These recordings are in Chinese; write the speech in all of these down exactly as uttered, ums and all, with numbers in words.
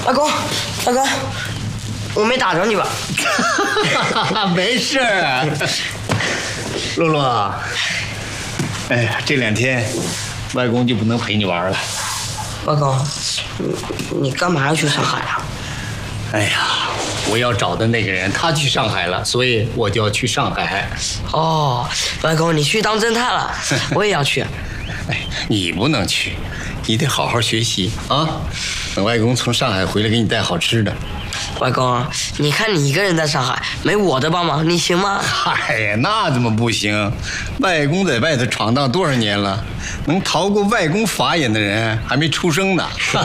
老公，老公，我没打着你吧？ 没事儿。露露，哎呀，这两天外公就不能陪你玩了。 外公，你你干嘛要去上海啊？ 哎呀，我要找的那个人他去上海了，所以我就要去上海。 哦，外公，你去当侦探了，我也要去。 哎，你不能去，你得好好学习啊！等外公从上海回来，给你带好吃的。 外公，你看你一个人在上海，没我的帮忙，你行吗？ 嗨呀，那怎么不行？外公在外头闯荡多少年了，能逃过外公法眼的人还没出生呢。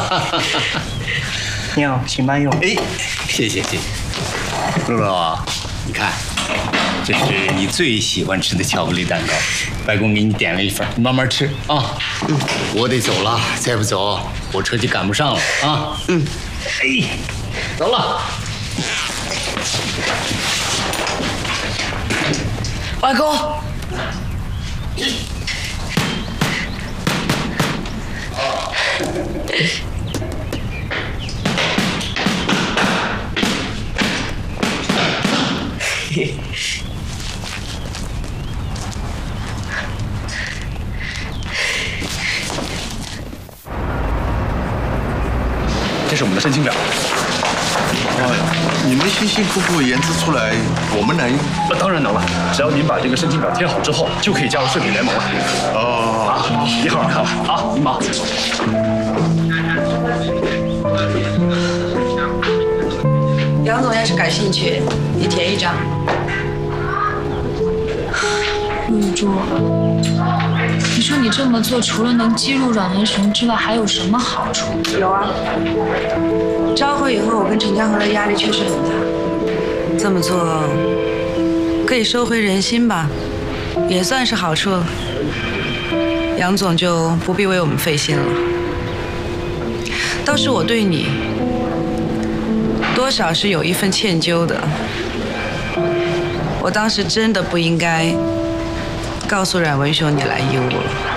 你好，请慢用。 哎，谢谢谢谢。露露，你看，这是你最喜欢吃的巧克力蛋糕，外公给你点了一份，你慢慢吃啊。嗯，我得走了，再不走火车就赶不上了啊。嗯，哎，走了。 外公。 这是我们的申请表。 啊，你们辛辛苦苦研制出来，我们能用？ 呃，当然能了，只要您把这个申请表填好之后，就可以加入摄影联盟了。 哦， 啊，一会儿看吧。好，您忙。 杨总要是感兴趣，你填一张。 陆玉珠，你说你这么做，除了能激入阮文雄之外，还有什么好处？ 有啊，召回以后，我跟陈江河的压力确实很大。这么做可以收回人心吧，也算是好处。杨总就不必为我们费心了。倒是我对你，多少是有一份歉疚的。我当时真的不应该告诉阮文雄你来医我了。